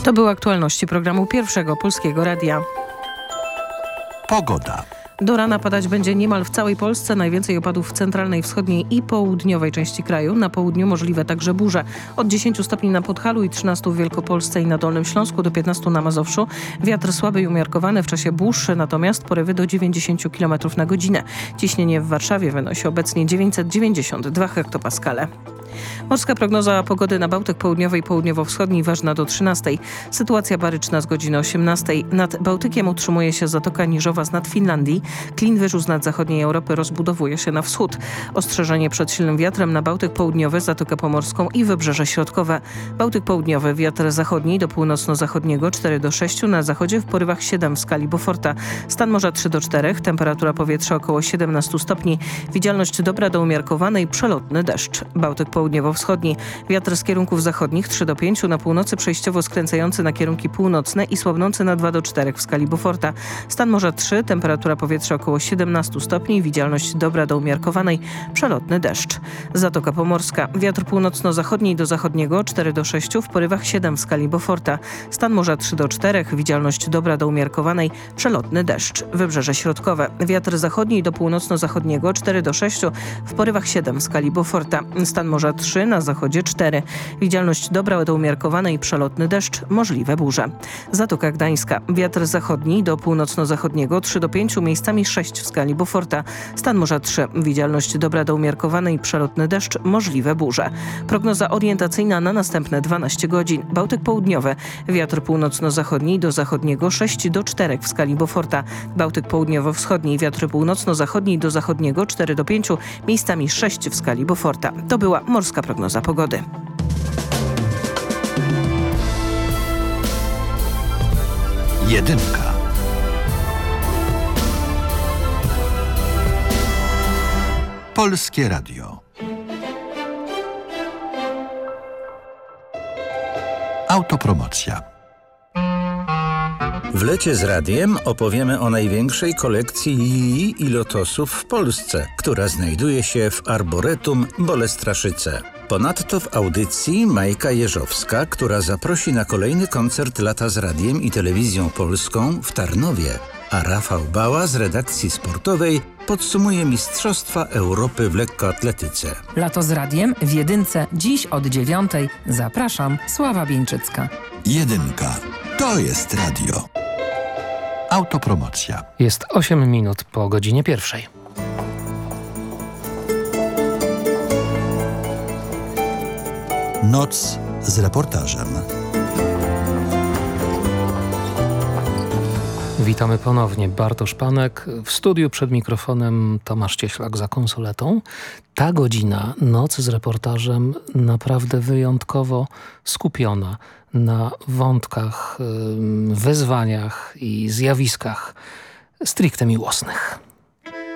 To były aktualności programu Pierwszego Polskiego Radia. Pogoda. Do rana padać będzie niemal w całej Polsce. Najwięcej opadów w centralnej, wschodniej i południowej części kraju. Na południu możliwe także burze. Od 10 stopni na Podhalu i 13 w Wielkopolsce i na Dolnym Śląsku do 15 na Mazowszu. Wiatr słaby i umiarkowany w czasie burz, natomiast porywy do 90 km na godzinę. Ciśnienie w Warszawie wynosi obecnie 992 hektopaskale. Morska prognoza pogody na Bałtyk Południowy i Południowo-Wschodni ważna do 13. Sytuacja baryczna z godziny 18. Nad Bałtykiem utrzymuje się Zatoka Niżowa z nad Finlandii. Klin wyżu z nad zachodniej Europy rozbudowuje się na wschód. Ostrzeżenie przed silnym wiatrem na Bałtyk Południowy, Zatokę Pomorską i Wybrzeże Środkowe. Bałtyk Południowy, wiatr zachodni do północno-zachodniego 4 do 6, na zachodzie w porywach 7 w skali Beauforta. Stan morza 3 do 4, temperatura powietrza około 17 stopni. Widzialność dobra do umiarkowanej, przelotny deszcz. Bałtyk Południowo-Wschodni, wiatr z kierunków zachodnich 3 do 5, na północy przejściowo skręcający na kierunki północne i słabnący na 2 do 4 w skali Beauforta. Stan morza 3, temperatura powietrza około 17 stopni, widzialność dobra do umiarkowanej, przelotny deszcz. Zatoka Pomorska, wiatr północno-zachodni do zachodniego 4 do 6, w porywach 7 w skali Beauforta. Stan morza 3 do 4, widzialność dobra do umiarkowanej, przelotny deszcz. Wybrzeże Środkowe, wiatr zachodni do północno-zachodniego 4 do 6, w porywach 7 w skali Beauforta. Stan morza 3, na zachodzie 4. Widzialność dobra do umiarkowanej, przelotny deszcz, możliwe burze. Zatoka Gdańska, wiatr zachodni do północno-zachodniego 3 do 5, miejscami 6 w skali Beauforta. Stan morza 3, widzialność dobra do umiarkowanej, przelotny deszcz, możliwe burze. Prognoza orientacyjna na następne 12 godzin. Bałtyk Południowy, wiatr północno-zachodni do zachodniego 6 do 4 w skali Beauforta. Bałtyk Południowo-Wschodni, wiatr północno-zachodni do zachodniego 4 do 5, miejscami 6 w skali Beauforta. To była morska prognoza pogody. Jedynka. Polskie Radio. Autopromocja. W Lecie z Radiem opowiemy o największej kolekcji lilii i lotosów w Polsce, która znajduje się w Arboretum Bolestraszyce. Ponadto w audycji Majka Jeżowska, która zaprosi na kolejny koncert Lata z Radiem i Telewizją Polską w Tarnowie, a Rafał Bała z redakcji sportowej podsumuje Mistrzostwa Europy w lekkoatletyce. Lato z Radiem w Jedynce dziś od 9. Zapraszam, Sława Bieńczycka. Jedynka. To jest radio. Autopromocja. Jest 8 minut po godzinie 1. Noc z reportażem. Witamy ponownie. Bartosz Panek. W studiu przed mikrofonem Tomasz Cieślak za konsoletą. Ta godzina, noc z reportażem, naprawdę wyjątkowo skupiona na wątkach, wyzwaniach i zjawiskach stricte miłosnych.